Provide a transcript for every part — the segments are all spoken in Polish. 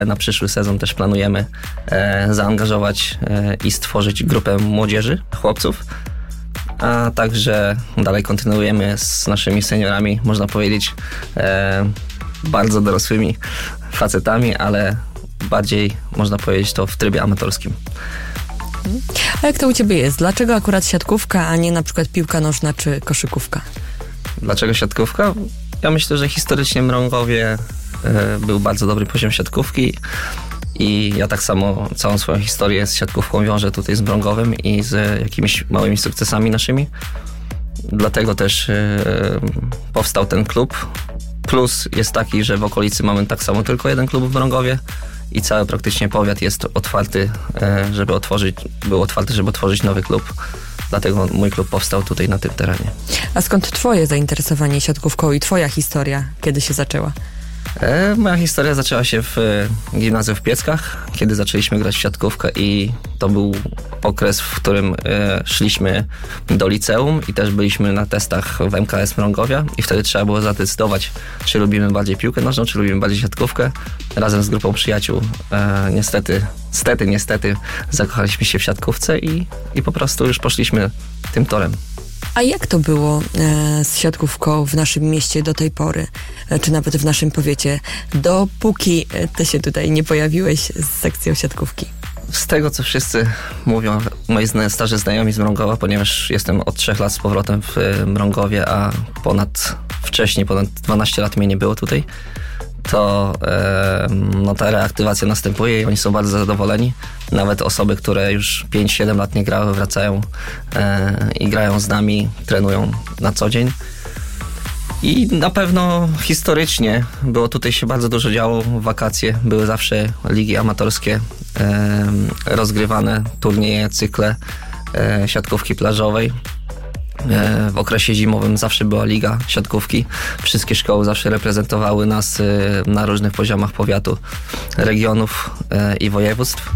Na przyszły sezon też planujemy zaangażować i stworzyć grupę młodzieży, chłopców, a także dalej kontynuujemy z naszymi seniorami, można powiedzieć, bardzo dorosłymi facetami, ale bardziej, można powiedzieć, to w trybie amatorskim. A jak to u ciebie jest? Dlaczego akurat siatkówka, a nie na przykład piłka nożna czy koszykówka? Dlaczego siatkówka? Ja myślę, że historycznie Mrągowie był bardzo dobry poziom siatkówki i ja tak samo całą swoją historię z siatkówką wiążę tutaj z Mrągowem i z jakimiś małymi sukcesami naszymi. Dlatego też powstał ten klub. Plus jest taki, że w okolicy mamy tak samo tylko jeden klub w Mrągowie i cały praktycznie powiat jest otwarty, żeby otworzyć nowy klub. Dlatego mój klub powstał tutaj na tym terenie. A skąd twoje zainteresowanie siatkówką i twoja historia, kiedy się zaczęła? Moja historia zaczęła się w gimnazjum w Pieckach, kiedy zaczęliśmy grać w siatkówkę i to był okres, w którym szliśmy do liceum i też byliśmy na testach w MKS Mrągowia i wtedy trzeba było zadecydować, czy lubimy bardziej piłkę nożną, czy lubimy bardziej siatkówkę. Razem z grupą przyjaciół niestety zakochaliśmy się w siatkówce i po prostu już poszliśmy tym torem. A jak to było z siatkówką w naszym mieście do tej pory, czy nawet w naszym powiecie, dopóki ty się tutaj nie pojawiłeś z sekcją siatkówki? Z tego, co wszyscy mówią, moi starzy znajomi z Mrągowa, ponieważ jestem od 3 lat z powrotem w Mrągowie, a wcześniej ponad 12 lat mnie nie było tutaj, to ta reaktywacja następuje i oni są bardzo zadowoleni. Nawet osoby, które już 5-7 lat nie grały, wracają i grają z nami, trenują na co dzień. I na pewno historycznie było tutaj się bardzo dużo działo. W wakacje były zawsze ligi amatorskie rozgrywane, turnieje, cykle siatkówki plażowej. W okresie zimowym zawsze była liga siatkówki. Wszystkie szkoły zawsze reprezentowały nas na różnych poziomach powiatu, regionów i województw.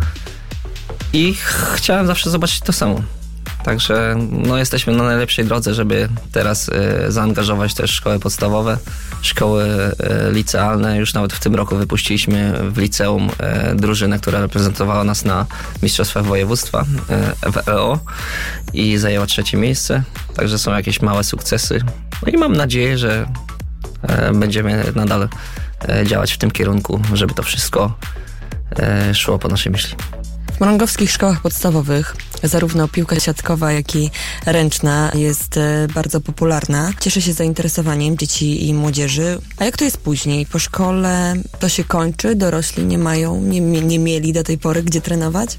I chciałem zawsze zobaczyć to samo. Także jesteśmy na najlepszej drodze, żeby teraz zaangażować też szkoły podstawowe, szkoły licealne. Już nawet w tym roku wypuściliśmy w liceum drużynę, która reprezentowała nas na mistrzostwach województwa w EO i zajęła 3. miejsce. Także są jakieś małe sukcesy. I mam nadzieję, że będziemy nadal działać w tym kierunku, żeby to wszystko szło po naszej myśli. W mrągowskich szkołach podstawowych zarówno piłka siatkowa, jak i ręczna jest bardzo popularna. Cieszy się zainteresowaniem dzieci i młodzieży. A jak to jest później? Po szkole to się kończy? Dorośli nie mieli do tej pory gdzie trenować?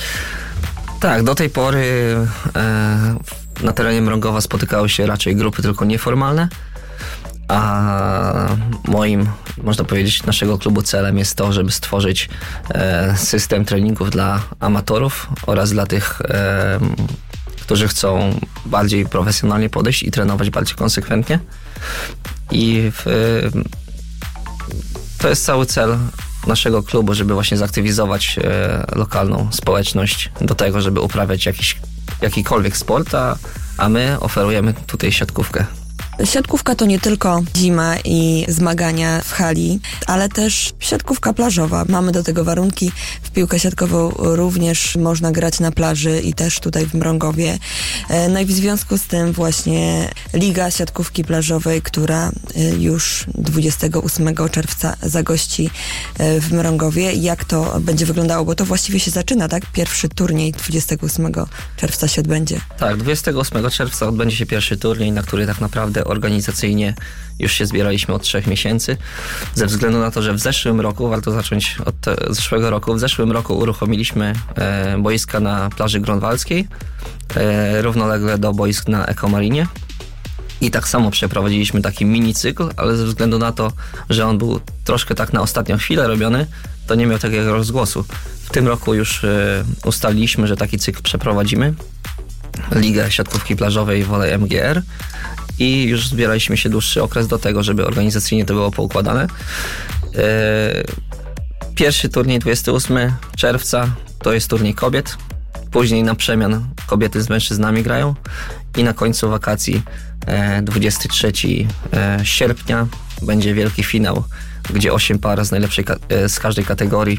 Tak, do tej pory na terenie Mrągowa spotykały się raczej grupy tylko nieformalne. A moim, można powiedzieć, naszego klubu celem jest to, żeby stworzyć system treningów dla amatorów oraz dla tych, którzy chcą bardziej profesjonalnie podejść i trenować bardziej konsekwentnie. I to jest cały cel naszego klubu, żeby właśnie zaktywizować lokalną społeczność do tego, żeby uprawiać jakikolwiek sport, a my oferujemy tutaj siatkówkę. Siatkówka to nie tylko zima i zmagania w hali, ale też siatkówka plażowa. Mamy do tego warunki. W piłkę siatkową również można grać na plaży i też tutaj w Mrągowie. No i w związku z tym właśnie Liga Siatkówki Plażowej, która już 28 czerwca zagości w Mrągowie. Jak to będzie wyglądało? Bo to właściwie się zaczyna, tak? Pierwszy turniej 28 czerwca się odbędzie. Tak, 28 czerwca odbędzie się pierwszy turniej, na który tak naprawdę organizacyjnie już się zbieraliśmy od 3 miesięcy, ze względu na to, że w zeszłym roku, warto zacząć od zeszłego roku, w zeszłym roku uruchomiliśmy boiska na plaży grunwaldzkiej, równolegle do boisk na Ekomarinie i tak samo przeprowadziliśmy taki mini cykl, ale ze względu na to, że on był troszkę tak na ostatnią chwilę robiony, to nie miał takiego rozgłosu. W tym roku już ustaliliśmy, że taki cykl przeprowadzimy, Ligę Siatkówki Plażowej Volley MGR, i już zbieraliśmy się dłuższy okres do tego, żeby organizacyjnie to było poukładane. Pierwszy turniej 28 czerwca to jest turniej kobiet. Później na przemian kobiety z mężczyznami grają. I na końcu wakacji 23 sierpnia będzie wielki finał gdzie 8 par z najlepszej z każdej kategorii